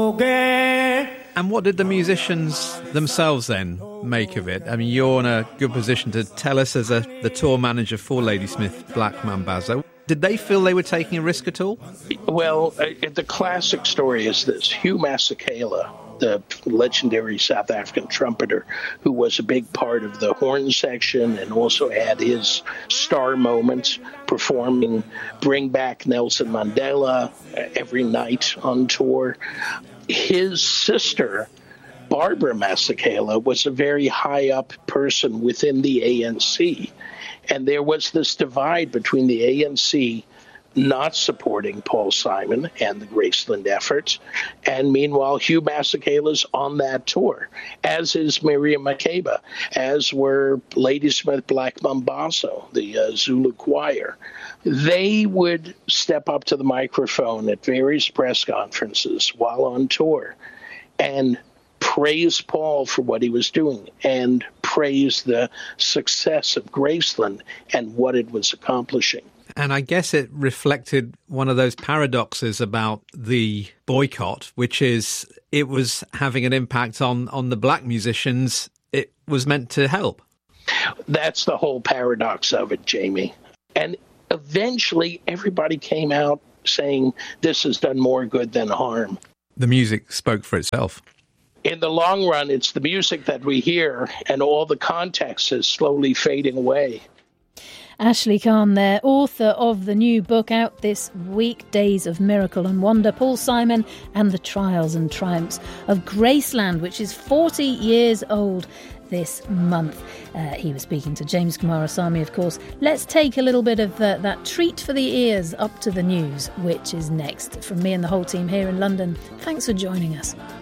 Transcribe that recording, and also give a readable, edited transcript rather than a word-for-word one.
And what did the musicians themselves then make of it? I mean, you're in a good position to tell us as the tour manager for Ladysmith Black Mambazo. Did they feel they were taking a risk at all? Well, the classic story is this. Hugh Masekela, the legendary South African trumpeter who was a big part of the horn section and also had his star moments performing Bring Back Nelson Mandela every night on tour. His sister, Barbara Masekela, was a very high-up person within the ANC. And there was this divide between the ANC not supporting Paul Simon and the Graceland efforts, and meanwhile Hugh Masekela's on that tour, as is Miriam Makeba, as were Ladysmith Black Mambazo, the Zulu choir. They would step up to the microphone at various press conferences while on tour and praise Paul for what he was doing and praise the success of Graceland and what it was accomplishing. And I guess it reflected one of those paradoxes about the boycott, which is it was having an impact on the black musicians it was meant to help. That's the whole paradox of it, Jamie. And eventually everybody came out saying this has done more good than harm. The music spoke for itself. In the long run, it's the music that we hear, and all the context is slowly fading away. Ashley Kahn there, author of the new book out this week, Days of Miracle and Wonder, Paul Simon and the Trials and Triumphs of Graceland, which is 40 years old this month. He was speaking to James Kumarasamy, of course. Let's take a little bit of that treat for the ears up to the news, which is next. From me and the whole team here in London, thanks for joining us.